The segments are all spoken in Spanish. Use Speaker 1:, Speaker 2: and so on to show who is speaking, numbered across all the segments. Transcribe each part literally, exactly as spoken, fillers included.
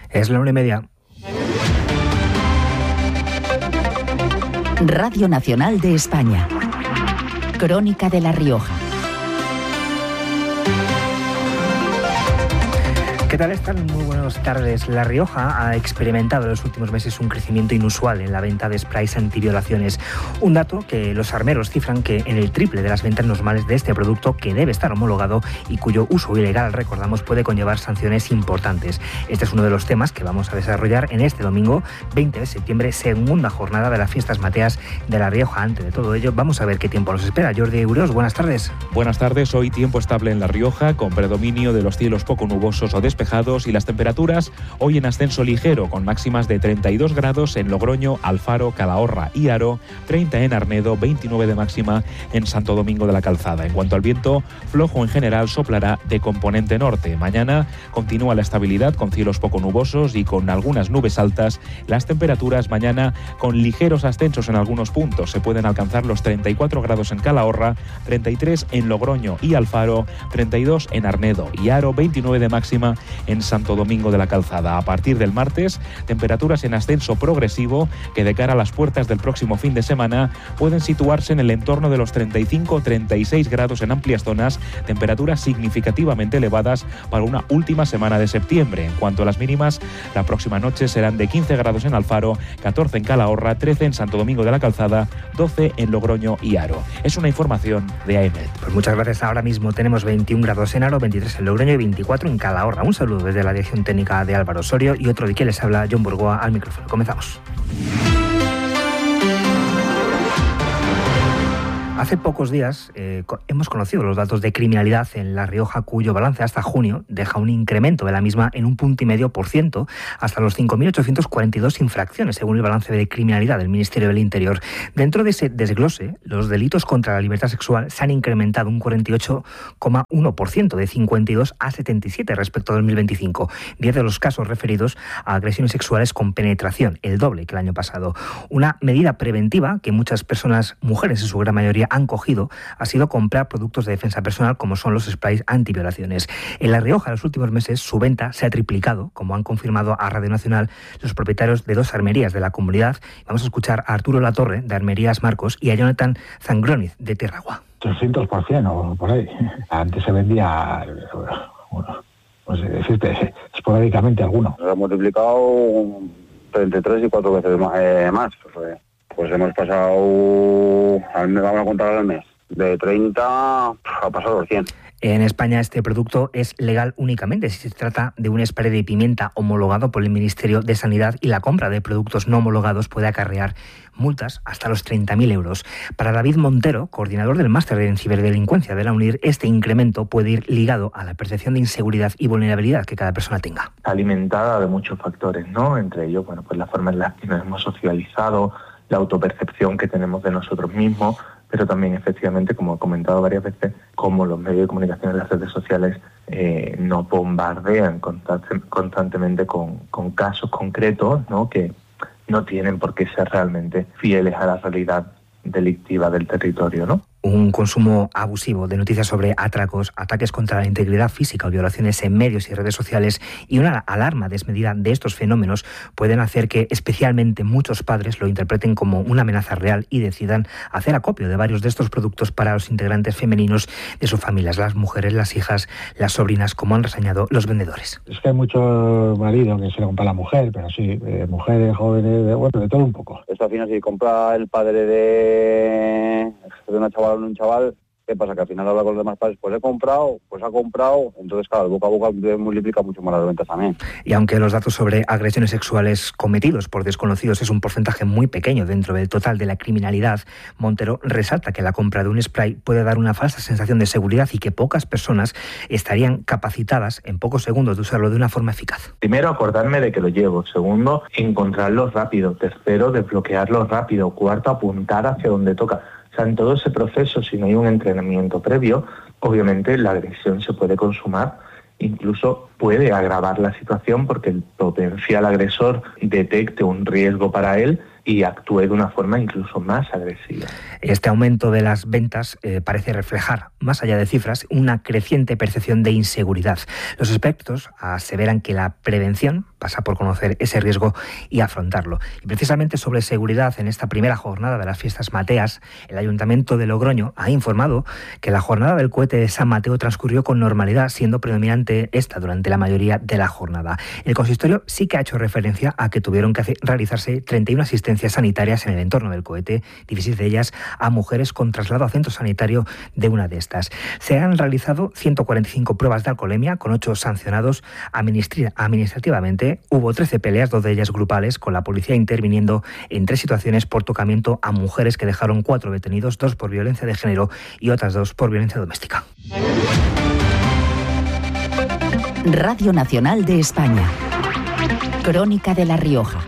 Speaker 1: Es la una y media.
Speaker 2: Radio Nacional de España. Crónica de La Rioja.
Speaker 1: ¿Qué tal están? Muy buenas tardes. La Rioja ha experimentado en los últimos meses un crecimiento inusual en la venta de sprays antiviolaciones. Un dato que los armeros cifran que en el triple de las ventas normales de este producto, que debe estar homologado y cuyo uso ilegal, recordamos, puede conllevar sanciones importantes. Este es uno de los temas que vamos a desarrollar en este domingo veinte de septiembre, segunda jornada de las Fiestas Mateas de La Rioja. Antes de todo ello, vamos a ver qué tiempo nos espera. Jordi Ureos, buenas tardes.
Speaker 3: Buenas tardes. Hoy tiempo estable en La Rioja, con predominio de los cielos poco nubosos o despejados, y las temperaturas hoy en ascenso ligero, con máximas de treinta y dos grados en Logroño, Alfaro, Calahorra y Haro, treinta en Arnedo, veintinueve de máxima en Santo Domingo de la Calzada. En cuanto al viento, flojo en general, soplará de componente norte. Mañana continúa la estabilidad, con cielos poco nubosos y con algunas nubes altas. Las temperaturas mañana con ligeros ascensos en algunos puntos. Se pueden alcanzar los treinta y cuatro grados en Calahorra, treinta y tres en Logroño y Alfaro, treinta y dos en Arnedo y Haro, veintinueve de máxima en Santo Domingo de la Calzada. A partir del martes, temperaturas en ascenso progresivo que de cara a las puertas del próximo fin de semana pueden situarse en el entorno de los treinta y cinco a treinta y seis grados en amplias zonas, temperaturas significativamente elevadas para una última semana de septiembre. En cuanto a las mínimas, la próxima noche serán de quince grados en Alfaro, catorce en Calahorra, trece en Santo Domingo de la Calzada, doce en Logroño y Haro. Es una información de AEMET.
Speaker 1: Pues muchas gracias. Ahora mismo tenemos veintiún grados en Haro, veintitrés en Logroño y veinticuatro en Calahorra. Un saludo desde la dirección técnica de Álvaro Osorio y otro de quien les habla, John Burgoa, al micrófono. Comenzamos. Hace pocos días eh, hemos conocido los datos de criminalidad en La Rioja, cuyo balance hasta junio deja un incremento de la misma en un punto y medio por ciento hasta los cinco mil ochocientos cuarenta y dos infracciones, según el balance de criminalidad del Ministerio del Interior. Dentro de ese desglose, los delitos contra la libertad sexual se han incrementado un cuarenta y ocho coma uno por ciento, de cincuenta y dos a setenta y siete respecto a dos mil veinticinco. Diez de los casos referidos a agresiones sexuales con penetración, el doble que el año pasado. Una medida preventiva que muchas personas, mujeres en su gran mayoría, han cogido ha sido comprar productos de defensa personal como son los sprays antiviolaciones. En La Rioja, en los últimos meses, su venta se ha triplicado, como han confirmado a Radio Nacional los propietarios de dos armerías de la comunidad. Vamos a escuchar a Arturo Latorre, de Armerías Marcos, y a Jonathan Zangroniz, de Terragua.
Speaker 4: trescientos por ciento o por ahí. Antes se vendía, bueno, pues existe esporádicamente alguno.
Speaker 5: Se ha multiplicado treinta y tres y cuatro veces más. Eh, más pues, Pues hemos pasado, al mes, vamos a contar al mes, de treinta a pasar los cien.
Speaker 1: En España este producto es legal únicamente si se trata de un spray de pimienta homologado por el Ministerio de Sanidad, y la compra de productos no homologados puede acarrear multas hasta los treinta mil euros. Para David Montero, coordinador del máster en ciberdelincuencia de la UNIR, este incremento puede ir ligado a la percepción de inseguridad y vulnerabilidad que cada persona tenga.
Speaker 6: Alimentada de muchos factores, ¿no? Entre ellos, bueno, pues la forma en la que nos hemos socializado, la autopercepción que tenemos de nosotros mismos, pero también efectivamente, como he comentado varias veces, como los medios de comunicación y las redes sociales eh, nos bombardean constante, constantemente con, con casos concretos, ¿no?, que no tienen por qué ser realmente fieles a la realidad delictiva del territorio, ¿no?
Speaker 1: Un consumo abusivo de noticias sobre atracos, ataques contra la integridad física o violaciones en medios y redes sociales, y una alarma desmedida de estos fenómenos pueden hacer que especialmente muchos padres lo interpreten como una amenaza real y decidan hacer acopio de varios de estos productos para los integrantes femeninos de sus familias, las mujeres, las hijas, las sobrinas, como han reseñado los vendedores.
Speaker 4: Es que hay mucho marido que se lo compra a la mujer, pero sí, eh, mujeres, jóvenes, de, bueno, de todo un poco.
Speaker 5: Esto al final, si compra el padre de, de una chavala un chaval, ¿qué pasa? Que al final habla con los demás padres, pues he comprado, pues ha comprado, entonces claro, el boca a boca multiplica mucho más las ventas también.
Speaker 1: Y aunque los datos sobre agresiones sexuales cometidos por desconocidos es un porcentaje muy pequeño dentro del total de la criminalidad, Montero resalta que la compra de un spray puede dar una falsa sensación de seguridad y que pocas personas estarían capacitadas en pocos segundos de usarlo de una forma eficaz.
Speaker 6: Primero, acordarme de que lo llevo. Segundo, encontrarlo rápido. Tercero, desbloquearlo rápido. Cuarto, apuntar hacia donde toca. O sea, en todo ese proceso, si no hay un entrenamiento previo, obviamente la agresión se puede consumar, incluso puede agravar la situación porque el potencial agresor detecte un riesgo para él y actúe de una forma incluso más agresiva.
Speaker 1: Este aumento de las ventas eh, parece reflejar, más allá de cifras, una creciente percepción de inseguridad. Los expertos aseveran que la prevención pasa por conocer ese riesgo y afrontarlo. Y precisamente sobre seguridad, en esta primera jornada de las fiestas mateas, el Ayuntamiento de Logroño ha informado que la jornada del cohete de San Mateo transcurrió con normalidad, siendo predominante esta durante la mayoría de la jornada. El consistorio sí que ha hecho referencia a que tuvieron que hacer, realizarse treinta y una asistencias sanitarias en el entorno del cohete, dieciséis de ellas a mujeres con traslado a centro sanitario de una de estas. Se han realizado ciento cuarenta y cinco pruebas de alcoholemia con ocho sancionados administrativamente. Hubo trece peleas, dos de ellas grupales, con la policía interviniendo en tres situaciones por tocamiento a mujeres que dejaron cuatro detenidos, dos por violencia de género y otras dos por violencia doméstica.
Speaker 2: Radio Nacional de España. Crónica de La Rioja.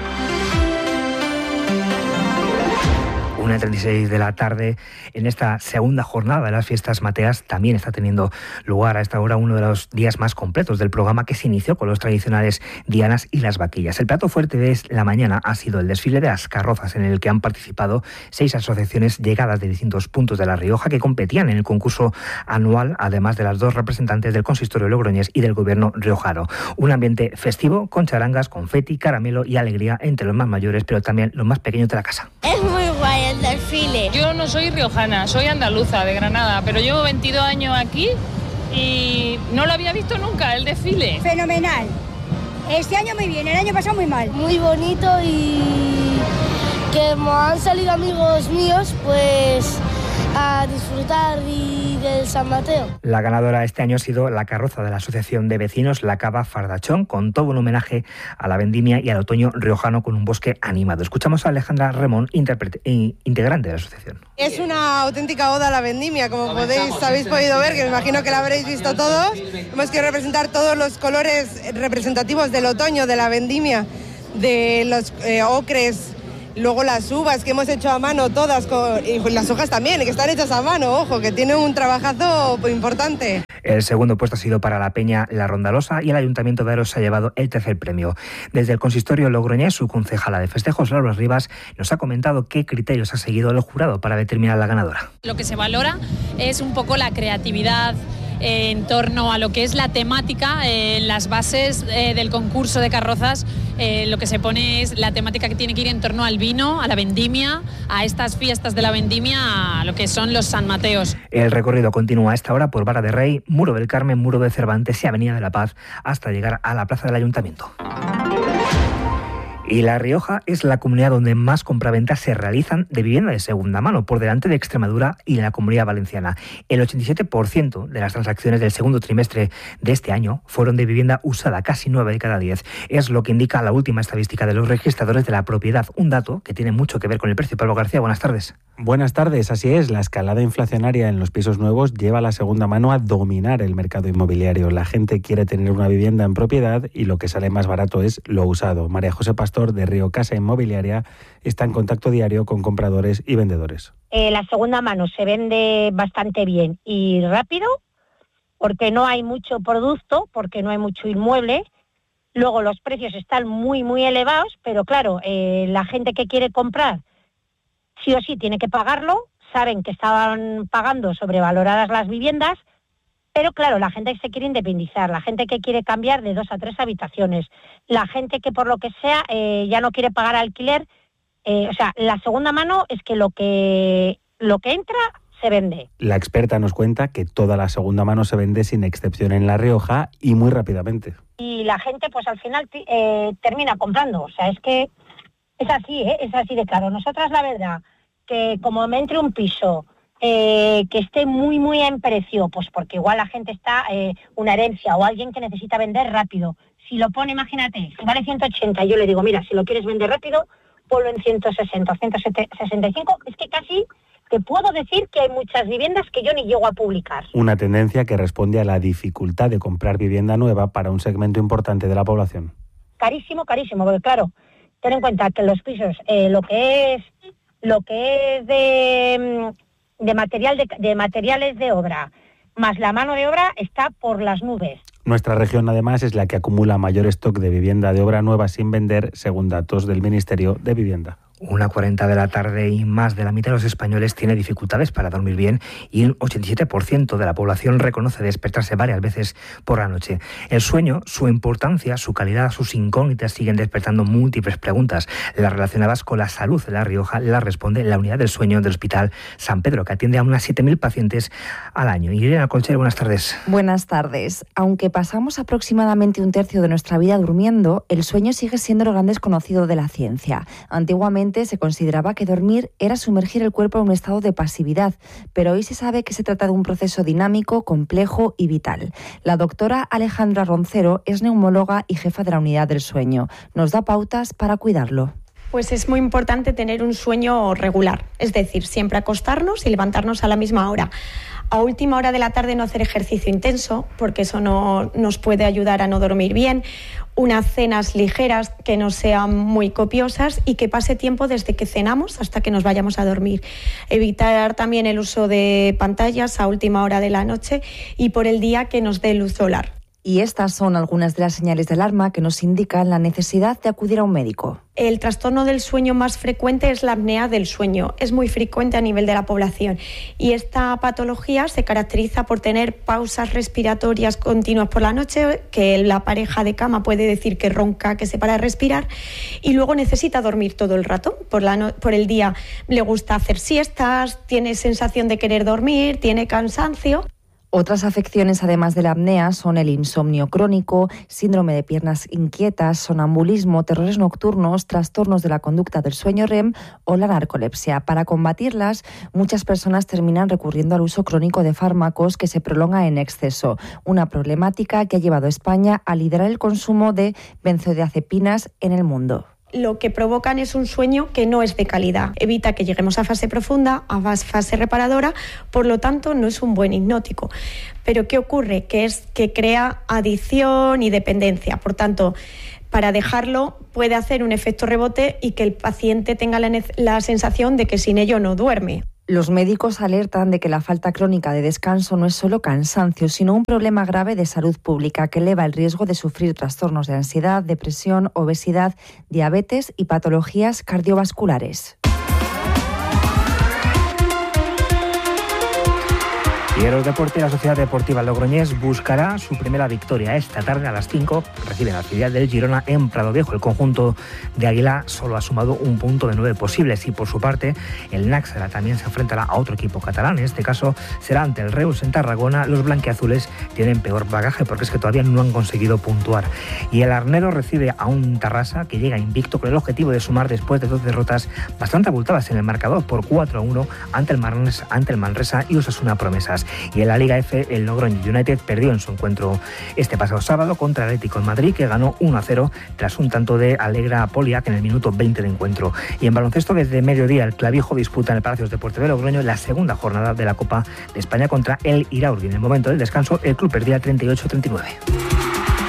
Speaker 1: una y treinta y seis de la tarde, en esta segunda jornada de las fiestas mateas, también está teniendo lugar a esta hora uno de los días más completos del programa, que se inició con los tradicionales dianas y las vaquillas. El plato fuerte de la mañana ha sido el desfile de las carrozas, en el que han participado seis asociaciones llegadas de distintos puntos de La Rioja que competían en el concurso anual, además de las dos representantes del consistorio logroñés y del gobierno riojano. Un ambiente festivo con charangas, confeti, caramelo y alegría entre los más mayores, pero también los más pequeños de la casa.
Speaker 7: Es muy guay el desfile.
Speaker 8: Yo no soy riojana, soy andaluza, de Granada, pero llevo veintidós años aquí y no lo había visto nunca, el desfile.
Speaker 7: Fenomenal. Este año muy bien, el año pasado muy mal.
Speaker 9: Muy bonito, y que como han salido amigos míos, pues a disfrutar y del San Mateo.
Speaker 1: La ganadora este año ha sido la carroza de la Asociación de Vecinos La Cava Fardachón, con todo un homenaje a la vendimia y al otoño riojano con un bosque animado. Escuchamos a Alejandra Remón, intérprete e integrante de la asociación.
Speaker 10: Es una auténtica oda a la vendimia, como podéis habéis podido ver, que me imagino que la habréis visto todos. Hemos querido representar todos los colores representativos del otoño, de la vendimia, de los eh, ocres. Luego las uvas que hemos hecho a mano todas, con, y las hojas también, que están hechas a mano, ojo, que tiene un trabajazo importante.
Speaker 1: El segundo puesto ha sido para la Peña La Rondalosa, y el Ayuntamiento de Aros se ha llevado el tercer premio. Desde el consistorio logroñés, su concejala de festejos, Laura Rivas, nos ha comentado qué criterios ha seguido el jurado para determinar la ganadora.
Speaker 11: Lo que se valora es un poco la creatividad eh, en torno a lo que es la temática, eh, las bases eh, del concurso de carrozas. Eh, lo que se pone es la temática que tiene que ir en torno al vino, a la vendimia, a estas fiestas de la vendimia, a lo que son los San Mateos.
Speaker 1: El recorrido continúa a esta hora por Vara de Rey, Muro del Carmen, Muro de Cervantes y Avenida de la Paz, hasta llegar a la plaza del Ayuntamiento. Y La Rioja es la comunidad donde más compraventas se realizan de vivienda de segunda mano, por delante de Extremadura y de la Comunidad Valenciana. El ochenta y siete por ciento de las transacciones del segundo trimestre de este año fueron de vivienda usada, casi nueve de cada diez. Es lo que indica la última estadística de los registradores de la propiedad, un dato que tiene mucho que ver con el precio. Pablo García, buenas tardes.
Speaker 12: Buenas tardes, así es. La escalada inflacionaria en los pisos nuevos lleva a la segunda mano a dominar el mercado inmobiliario. La gente quiere tener una vivienda en propiedad y lo que sale más barato es lo usado. María José Pastor, de Río Casa Inmobiliaria, está en contacto diario con compradores y vendedores.
Speaker 13: Eh, la segunda mano se vende bastante bien y rápido, porque no hay mucho producto, porque no hay mucho inmueble. Luego los precios están muy, muy elevados, pero claro, eh, la gente que quiere comprar sí o sí tiene que pagarlo. Saben que estaban pagando sobrevaloradas las viviendas, pero claro, la gente que se quiere independizar, la gente que quiere cambiar de dos a tres habitaciones, la gente que por lo que sea eh, ya no quiere pagar alquiler. Eh, o sea, la segunda mano es que lo que lo que entra se vende.
Speaker 12: La experta nos cuenta que toda la segunda mano se vende sin excepción en La Rioja y muy rápidamente.
Speaker 13: Y la gente pues al final eh, termina comprando. O sea, es que es así, ¿eh? Es así de claro. Nosotras la verdad que como me entre un piso Eh, que esté muy muy en precio, pues porque igual la gente está, eh, una herencia o alguien que necesita vender rápido, si lo pone, imagínate, si vale ciento ochenta, yo le digo, mira, si lo quieres vender rápido, ponlo en ciento sesenta, ciento sesenta y cinco, es que casi te puedo decir que hay muchas viviendas que yo ni llego a publicar.
Speaker 12: Una tendencia que responde a la dificultad de comprar vivienda nueva para un segmento importante de la población.
Speaker 13: Carísimo, carísimo, porque claro, ten en cuenta que los pisos, eh, lo que es, lo que es de... de material de, de materiales de obra, más la mano de obra, está por las nubes.
Speaker 12: Nuestra región, además, es la que acumula mayor stock de vivienda de obra nueva sin vender, según datos del Ministerio de Vivienda.
Speaker 1: Una cuarenta de la tarde y más de la mitad de los españoles tiene dificultades para dormir bien y un ochenta y siete por ciento de la población reconoce despertarse varias veces por la noche. El sueño, su importancia, su calidad, sus incógnitas siguen despertando múltiples preguntas. Las relacionadas con la salud de La Rioja las responde la unidad del sueño del Hospital San Pedro, que atiende a unas siete mil pacientes al año. Irene Colchero, buenas tardes.
Speaker 14: Buenas tardes. Aunque pasamos aproximadamente un tercio de nuestra vida durmiendo, el sueño sigue siendo lo gran desconocido de la ciencia. Antiguamente se consideraba que dormir era sumergir el cuerpo en un estado de pasividad, pero hoy se sabe que se trata de un proceso dinámico, complejo y vital. La doctora Alejandra Roncero es neumóloga y jefa de la unidad del sueño. Nos da pautas para cuidarlo.
Speaker 15: Pues es muy importante tener un sueño regular, es decir, siempre acostarnos y levantarnos a la misma hora. A última hora de la tarde no hacer ejercicio intenso, porque eso no nos puede ayudar a no dormir bien. Unas cenas ligeras que no sean muy copiosas y que pase tiempo desde que cenamos hasta que nos vayamos a dormir. Evitar también el uso de pantallas a última hora de la noche y por el día que nos dé luz solar.
Speaker 14: Y estas son algunas de las señales de alarma que nos indican la necesidad de acudir a un médico.
Speaker 15: El trastorno del sueño más frecuente es la apnea del sueño. Es muy frecuente a nivel de la población y esta patología se caracteriza por tener pausas respiratorias continuas por la noche, que la pareja de cama puede decir que ronca, que se para de respirar y luego necesita dormir todo el rato. Por, la no- por el día le gusta hacer siestas, tiene sensación de querer dormir, tiene cansancio.
Speaker 14: Otras afecciones, además de la apnea, son el insomnio crónico, síndrome de piernas inquietas, sonambulismo, terrores nocturnos, trastornos de la conducta del sueño R E M o la narcolepsia. Para combatirlas, muchas personas terminan recurriendo al uso crónico de fármacos que se prolonga en exceso, una problemática que ha llevado a España a liderar el consumo de benzodiazepinas en el mundo.
Speaker 15: Lo que provocan es un sueño que no es de calidad. Evita que lleguemos a fase profunda, a fase reparadora, por lo tanto no es un buen hipnótico. Pero ¿qué ocurre? Que es que crea adicción y dependencia. Por tanto, para dejarlo puede hacer un efecto rebote y que el paciente tenga la, la sensación de que sin ello no duerme.
Speaker 14: Los médicos alertan de que la falta crónica de descanso no es solo cansancio, sino un problema grave de salud pública que eleva el riesgo de sufrir trastornos de ansiedad, depresión, obesidad, diabetes y patologías cardiovasculares.
Speaker 1: Y en los deportes, la Sociedad Deportiva Logroñés buscará su primera victoria. Esta tarde a las cinco reciben al filial del Girona en Prado Viejo. El conjunto de Aguilar solo ha sumado un punto de nueve posibles y por su parte el Náxara también se enfrentará a otro equipo catalán. En este caso será ante el Reus en Tarragona. Los blanquiazules tienen peor bagaje porque es que todavía no han conseguido puntuar. Y el Arnero recibe a un Tarrasa que llega invicto con el objetivo de sumar después de dos derrotas bastante abultadas en el marcador por cuatro a uno ante el Manresa, ante el Manresa y Osasuna Promesas. Y en la Liga F, el Logroño United perdió en su encuentro este pasado sábado contra el Atlético de Madrid, que ganó uno a cero tras un tanto de Alegra Poliac en el minuto veinte de encuentro. Y en baloncesto, desde mediodía, el Clavijo disputa en el Palacios Deportivos de Logroño la segunda jornada de la Copa de España contra el Iraurgi. En el momento del descanso, el club perdía treinta y ocho a treinta y nueve.